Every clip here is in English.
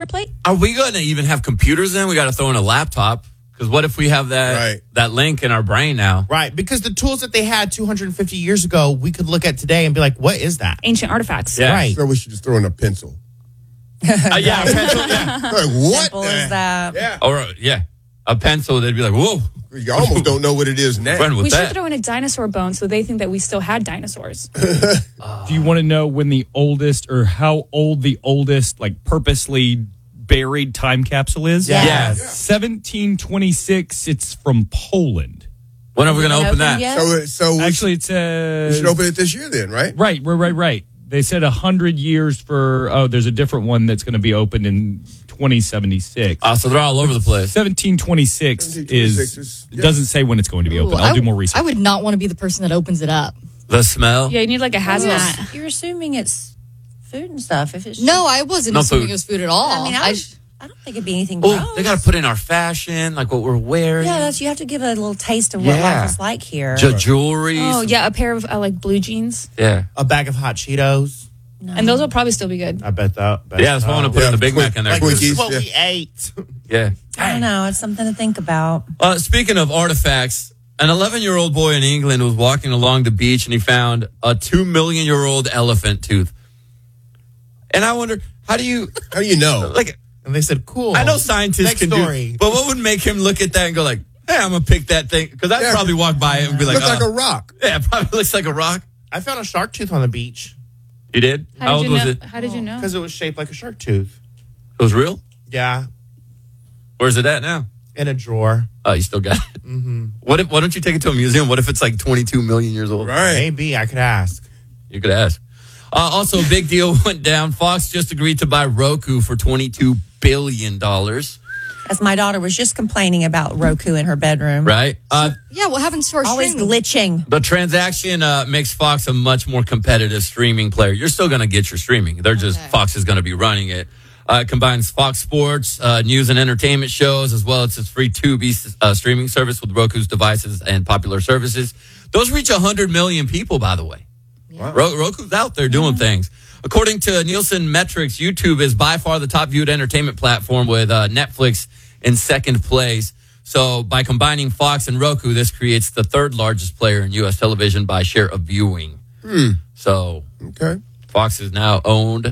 plate. Are we going to even have computers then? We got to throw in a laptop. Because what if we have that link in our brain now? Right, because the tools that they had 250 years ago, we could look at today and be like, what is that? Ancient artifacts. Yeah. Right. So we should just throw in a pencil. Yeah, a pencil. Yeah. Like, what? Simple as that. Yeah. Or, a pencil. They'd be like, whoa. You almost don't know what it is now. Run with We should that. throw in a dinosaur bone so they think that we still had dinosaurs. Do you want to know when the oldest or how old the oldest, like purposely buried time capsule is? Yeah. 1726. It's from Poland. When are we going to open that? Yet? So Actually, it we says should open it this year then, right? Right. They said 100 years for. There's a different one that's going to be opened in 2076. So they're all over the place. 1726 is. It doesn't say when it's going to be open. I'll do more research. I would not want to be the person that opens it up. The smell? Yeah, you need like a hazmat. You're assuming it's food and stuff. If it's No, I wasn't No assuming food. it was food at all. I mean, I don't think it'd be anything Oh, gross. they got to put in our fashion, like what we're wearing. Yeah, you have to give a little taste of what life is like here. Jewelry. Oh, yeah, a pair of like blue jeans. Yeah. A bag of hot Cheetos. And those will probably still be good. I bet that. Yeah, that's why I want to put in the Big Mac in there. Like, this Twinkies, is what yeah. we ate. Yeah. I don't know. It's something to think about. Speaking of artifacts, an 11-year-old boy in England was walking along the beach and he found a 2-million-year-old elephant tooth. And I wonder, how do you know? Like, And they said, cool. I know scientists Next can story. do, but what would make him look at that and go like, hey, I'm going to pick that thing? Because I'd probably walk by it and be like, Looks like a rock. Yeah, it probably looks like a rock. I found a shark tooth on the beach You did? How old was it? How did you know? because it was shaped like a shark tooth. It was real? Yeah, Where's it at now? in a drawer. Oh, you still got it? Mm-hmm. Why don't you take it to a museum? What if it's like 22 million years old? Right. Maybe I could ask. You could ask. Also, a big deal went down. Fox just agreed to buy Roku for $22 billion. As my daughter was just complaining about Roku in her bedroom. Right? Yeah, what happens to our Always streaming? glitching. The transaction makes Fox a much more competitive streaming player. You're still going to get your streaming. They're just, Fox is going to be running it. It combines Fox Sports, news and entertainment shows, as well as its free Tubi streaming service with Roku's devices and popular services. Those reach 100 million people, by the way. Wow. Roku's out there doing things. According to Nielsen metrics, YouTube is by far the top viewed entertainment platform with Netflix in second place. So by combining Fox and Roku, this creates the third largest player in U.S. television by share of viewing. So Okay. Fox is now owned.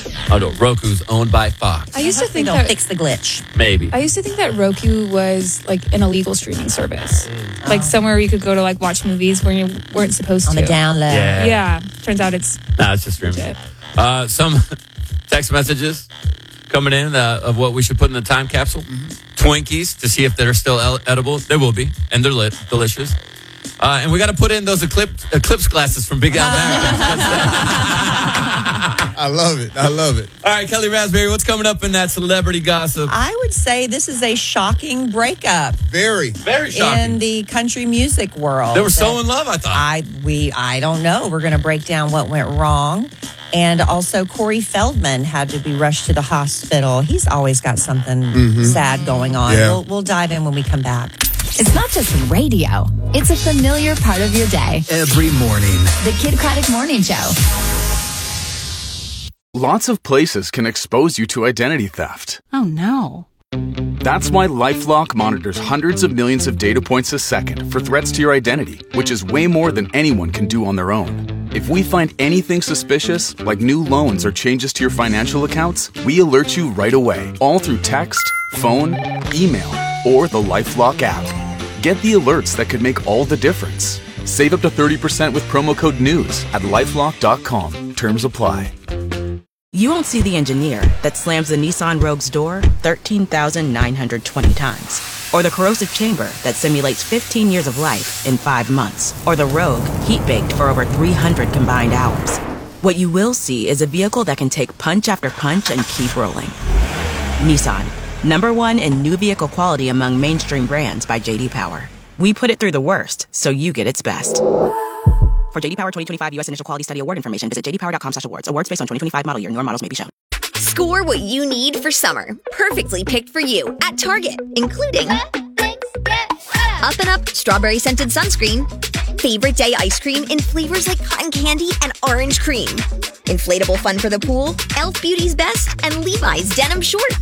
Roku's owned by Fox. I used to think They'll that fix the glitch. Maybe. I used to think that Roku was like an illegal streaming service, like somewhere you could go to like watch movies where you weren't supposed On to. the down low. Yeah. Turns out it's Nah, it's just streaming. legit. Some text messages coming in of what we should put in the time capsule. Twinkies to see if they're still edible. They will be, and they're delicious. And we got to put in those eclipse glasses from Big Al. I love it. All right, Kelly Raspberry, what's coming up in that celebrity gossip? I would say this is a shocking breakup Very. Very shocking. in the country music world. They were so in love, I thought. I don't know. We're going to break down what went wrong. And also, Corey Feldman had to be rushed to the hospital. He's always got something sad going on. Yeah. We'll dive in when we come back. It's not just radio. It's a familiar part of your day. Every morning. The Kid Craddock Morning Show. Lots of places can expose you to identity theft. Oh, no. That's why LifeLock monitors hundreds of millions of data points a second for threats to your identity, which is way more than anyone can do on their own. If we find anything suspicious, like new loans or changes to your financial accounts, we alert you right away, all through text, phone, email, or the LifeLock app. Get the alerts that could make all the difference. Save up to 30% with promo code NEWS at LifeLock.com. Terms apply. You won't see the engineer that slams the Nissan Rogue's door 13,920 times. Or the corrosive chamber that simulates 15 years of life in 5 months. Or the Rogue heat-baked for over 300 combined hours. What you will see is a vehicle that can take punch after punch and keep rolling. Nissan, #1 in new vehicle quality among mainstream brands by J.D. Power. We put it through the worst, so you get its best. For J.D. Power 2025 U.S. Initial Quality Study Award information, visit jdpower.com/awards. Awards based on 2025 model year. Newer models may be shown. Score what you need for summer. Perfectly picked for you at Target, including Up and Up Strawberry Scented Sunscreen, Favorite Day Ice Cream in flavors like cotton candy and orange cream, inflatable fun for the pool, Elf Beauty's Best, and Levi's Denim Shorts.